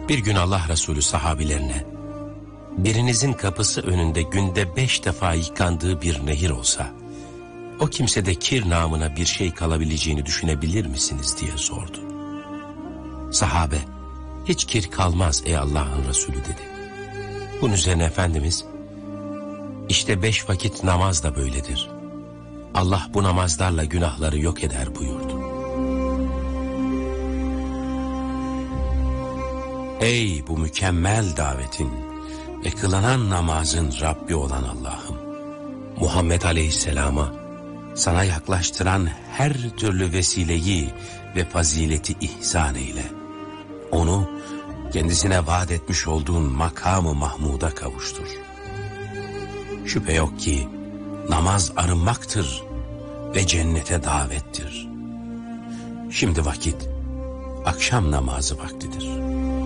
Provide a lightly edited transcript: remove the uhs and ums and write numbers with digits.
Bir gün Allah Resulü sahabilerine, birinizin kapısı önünde günde 5 defa yıkandığı bir nehir olsa, o kimsede kir namına bir şey kalabileceğini düşünebilir misiniz diye sordu. Sahabe, hiç kir kalmaz ey Allah'ın Resulü dedi. Bunun üzerine Efendimiz, işte 5 vakit namaz da böyledir. Allah bu namazlarla günahları yok eder buyurdu. Ey bu mükemmel davetin ve kılınan namazın Rabbi olan Allah'ım, Muhammed Aleyhisselam'a sana yaklaştıran her türlü vesileyi ve fazileti ihsan eyle. Onu kendisine vaat etmiş olduğun makamı Mahmud'a kavuştur. Şüphe yok ki namaz arınmaktır ve cennete davettir. Şimdi vakit akşam namazı vaktidir.